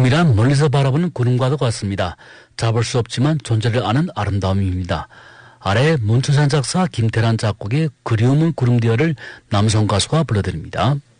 꿈이란 멀리서 바라보는 구름과도 같습니다. 잡을 수 없지만 존재를 아는 아름다움입니다. 아래 문천산 작사 김태란 작곡의 그리움은 구름디어를 남성 가수가 불러드립니다.